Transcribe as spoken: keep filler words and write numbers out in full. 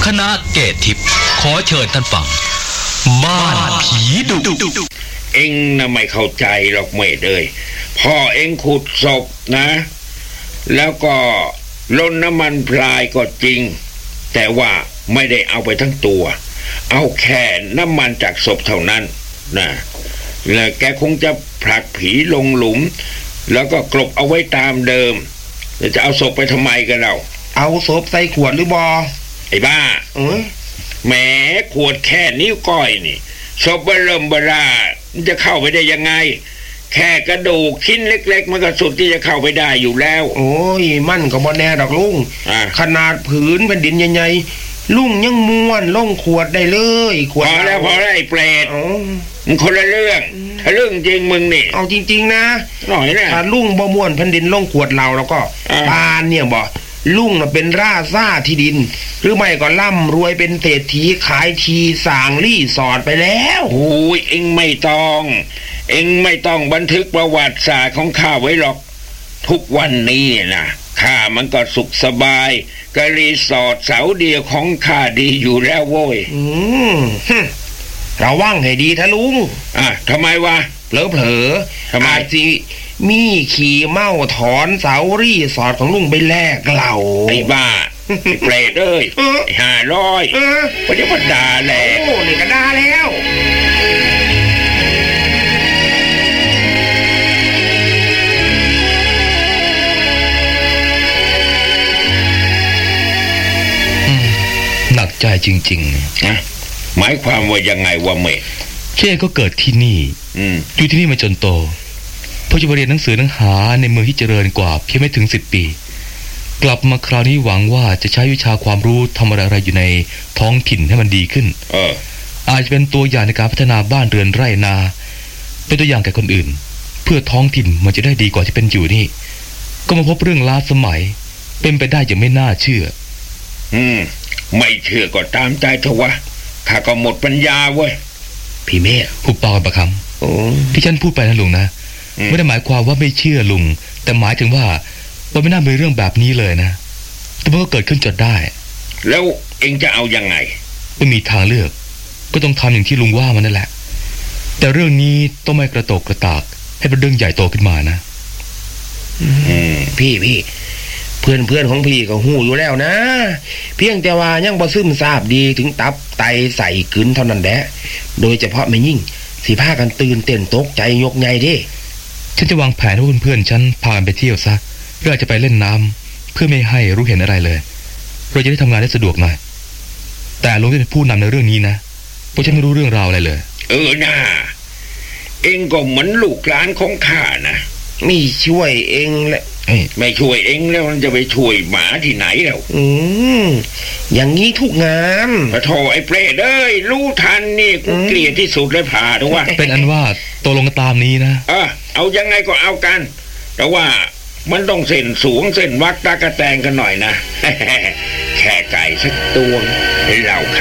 คณะเกตทิพย์ขอเชิญท่านฟังบ้านผีดุเอ็งน่ะไม่เข้าใจหรอกเมธเอ้ยพ่อเอ็งขุดศพนะแล้วก็ลนน้ำมันพรายก็จริงแต่ว่าไม่ได้เอาไปทั้งตัวเอาแค่น้ำมันจากศพเท่านั้นนะแล้วแกคงจะผลักผีลงหลุมแล้วก็กลบเอาไว้ตามเดิมจะเอาศพไปทำไมกันเราเอาศพใส่ขวดหรือบอไอ้บ้าเออแหมขวดแค่นิ้วก้อยนี่ศพเบิ่มเบรามันจะเข้าไปได้ยังไงแค่กระดูกชิ้นเล็กๆมันก็สุดที่จะเข้าไปได้อยู่แล้วโอ้ยมั่นก็บ่แน่ดอกลุงขนาดผืนแผ่นดินใหญ่ๆลุงยังม้วนลงขวดได้เลยขวดพอแล้วพอแล้วไอ้เปรตมันคนละเรื่องถ้าเรื่องจริงมึงนี่เอาจริงๆนะหน่อยนะถ้าลุงบ่ม้วนแผ่นดินลงขวดเราแล้วก็ปานเนี่ยบ่ลุงน่ะเป็นราซ่าที่ดินหรือไม่ก็ร่ำรวยเป็นเศรษฐีขายทีสร้างรีสอร์ทไปแล้วโอ้ยเอ็งไม่ต้องเอ็งไม่ต้องบันทึกประวัติศาสตร์ของข้าไว้หรอกทุกวันนี้นะข้ามันก็สุขสบายก็รีสอร์ทเสาเดียวของข้าดีอยู่แล้วโว้ยอืมระวังให้ดีทะลุงอ่ะทำไมวะเผลอๆอาจสิมีขี่เมาถอนเสารีสอร์ทของลุงไปแลกเหล่าไอ้บ้าไอ้เปรตเอ้ยห้าร้อยพระเจ้าพัดดาแล้วโอ้นี่ก็ด่าแล้วหนักใจจริงๆนะหมายความว่ายังไงวะเมธเช่ก็เกิดที่นี่อยู่ที่นี่มาจนโตพอจะมาเรียนหนังสือหนังหาในเมืองที่เจริญกว่าเพียงไม่ถึงสิบปีกลับมาคราวนี้หวังว่าจะใช้วิชาความรู้ทำอะไรอยู่ในท้องถิ่นให้มันดีขึ้นเอออาจจะเป็นตัวอย่างในการพัฒนาบ้านเรือนไร่นาเป็นตัวอย่างแก่คนอื่นเพื่อท้องถิ่นมันจะได้ดีกว่าที่เป็นอยู่นี่ก็มาพบเรื่องล้าสมัยเป็นไปได้อย่างไม่น่าเชื่ออืมไม่เชื่อก็ตามใจเถอะวะข้าก็หมดปัญญาเว้ยพี่เมฆหุบปากประคำโอ้ที่ฉันพูดไปนะลุงนะไม่ได้หมายความว่าไม่เชื่อลุงแต่หมายถึงว่ามันไม่น่ามีเรื่องแบบนี้เลยนะแต่มันก็เกิดขึ้นจนได้แล้วเอ็งจะเอายังไงไม่มีทางเลือกก็ต้องทำอย่างที่ลุงว่ามันนั่นแหละแต่เรื่องนี้ต้องไม่กระโตกกระตากให้เป็นเรื่องใหญ่โตขึ้นมานะพี่พี่เพื่อนเพื่อนของพี่ก็หู้อยู่แล้วนะเพียงแต่ว่ายังบ่ซึมทราบดีถึงตับไตใส่กลืนเท่านั้นแหละโดยเฉพาะแม่ยิ่งสิพากันตื่นเต้นตกใจยกใหญ่เด้ฉันจะวางแผนให้เพื่อนๆฉันพาไปเที่ยวซะหรืออาจจะไปเล่นน้ำเพื่อไม่ให้รู้เห็นอะไรเลยเราจะได้ทำงานได้สะดวกหน่อยแต่ลุงจะเป็นผู้นำในเรื่องนี้นะเพราะฉันไม่รู้เรื่องราวอะไรเลยเออน่าเองก็เหมือนลูกหลานของข้านะไม่ช่วยเองแหละไม่ช่วยเองแล้วมันจะไปช่วยหมาที่ไหนแล้วอืมอย่างนี้ทุกงานพระโธ่ไอ้เปรตเอ้ยรู้ทันนี่กูเกลียดที่สุดเลยผ่าทุกว่าเป็นอันว่าตกลงตามนี้นะเออเอายังไงก็เอากันแต่ว่ามันต้องเส้นสูงเส้นวักตากระแตงกันหน่อยนะแค่ไก่สักตัวให้เรา